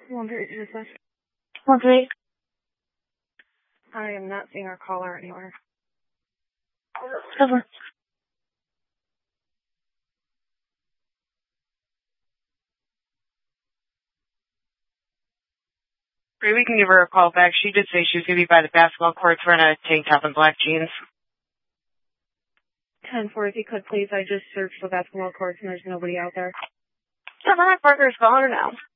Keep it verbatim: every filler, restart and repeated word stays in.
one three, is this? one three. I am not seeing our caller anywhere. Over. We can give her a call back. She did say she was going to be by the basketball courts wearing a tank top and black jeans. ten four, if you could, please. I just searched the basketball courts and there's nobody out there. Yeah, my partner's calling her now.